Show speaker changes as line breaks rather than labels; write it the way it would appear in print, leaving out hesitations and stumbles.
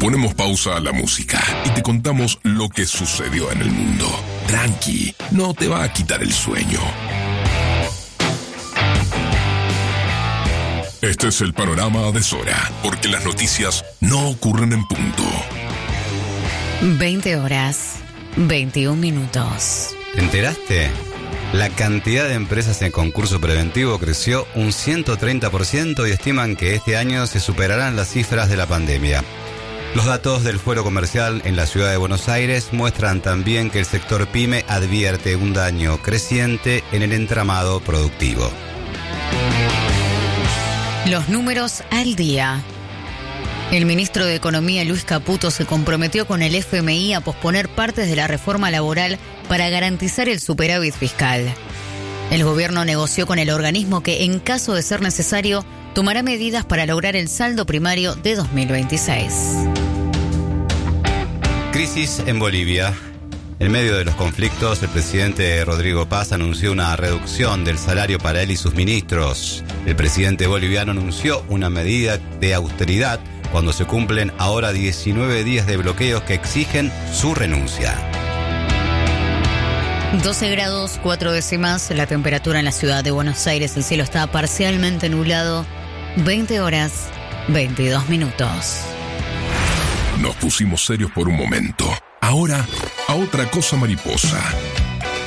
Ponemos pausa a la música y te contamos lo que sucedió en el mundo. Tranqui, no te va a quitar el sueño. Este es el panorama de Sora, porque las noticias no ocurren en punto.
20 horas, 21 minutos.
¿Te enteraste? La cantidad de empresas en concurso preventivo creció un 130% y estiman que este año se superarán las cifras de la pandemia. Los datos del Fuero Comercial en la ciudad de Buenos Aires muestran también que el sector PYME advierte un daño creciente en el entramado productivo.
Los números al día. El ministro de Economía, Luis Caputo, se comprometió con el FMI a posponer partes de la reforma laboral para garantizar el superávit fiscal. El gobierno negoció con el organismo que, en caso de ser necesario, tomará medidas para lograr el saldo primario de 2026.
Crisis en Bolivia. En medio de los conflictos, el presidente Rodrigo Paz anunció una reducción del salario para él y sus ministros. El presidente boliviano anunció una medida de austeridad cuando se cumplen ahora 19 días de bloqueos que exigen su renuncia.
12 grados 4 décimas la temperatura en la ciudad de Buenos Aires. El cielo está parcialmente nublado. 20 horas, 22 minutos.
Nos pusimos serios por un momento. Ahora, a otra cosa mariposa.